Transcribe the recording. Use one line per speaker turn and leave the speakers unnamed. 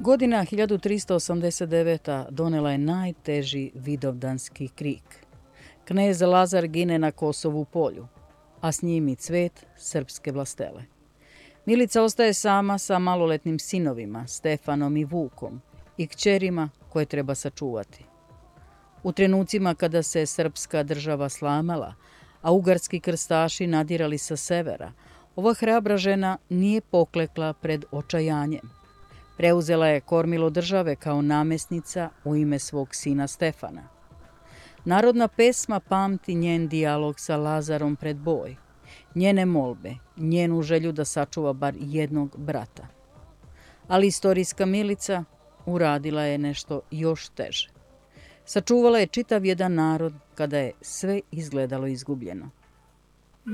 Godina 1389. donela je najteži vidovdanski krik. Knez Lazar gine na Kosovu polju, a s njim i cvet srpske vlastele. Milica ostaje sama sa maloletnim sinovima, Stefanom i Vukom, i kćerima koje treba sačuvati. U trenucima kada se srpska država slamala, a ugarski krstaši nadirali sa severa, ova hrabra žena nije poklekla pred očajanjem. Preuzela je kormilo države kao namesnica u ime svog sina Stefana. Narodna pesma pamti njen dijalog sa Lazarom pred boj, njene molbe, njenu želju da sačuva bar jednog brata. Ali istorijska Milica uradila je nešto još teže. Sačuvala je čitav jedan narod kada je sve izgledalo izgubljeno.